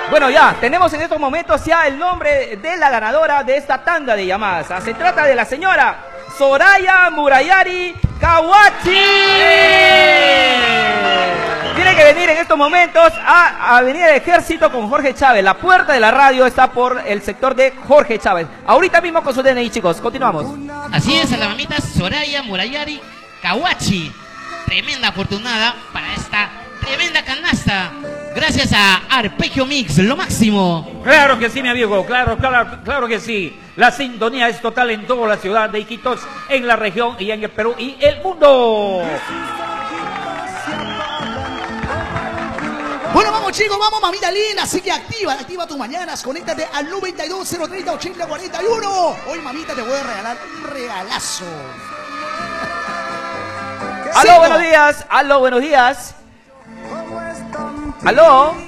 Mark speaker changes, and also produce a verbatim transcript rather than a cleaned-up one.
Speaker 1: Bueno, ya, tenemos en estos momentos ya el nombre de la ganadora de esta tanda de llamadas. Se trata de la señora Soraya Murayari Kawachi. Tiene que venir en estos momentos a Avenida del Ejército con Jorge Chávez. La puerta de la radio está por el sector de Jorge Chávez. Ahorita mismo con su D N I, chicos. Continuamos.
Speaker 2: Así es, a la mamita Soraya Murayari Kawachi. Tremenda afortunada para esta tremenda canasta. Gracias a Arpegio Mix, lo máximo.
Speaker 3: Claro que sí, mi amigo, claro, claro, claro que sí. La sintonía es total en toda la ciudad de Iquitos, en la región y en el Perú y el mundo.
Speaker 4: Bueno, vamos chicos, vamos mamita linda, así que activa, activa tus mañanas, conéctate al noventa y dos, cero treinta, ochenta, cuarenta y uno. Hoy mamita te voy a regalar un regalazo.
Speaker 1: Aló, buenos días, aló, buenos días. Aló.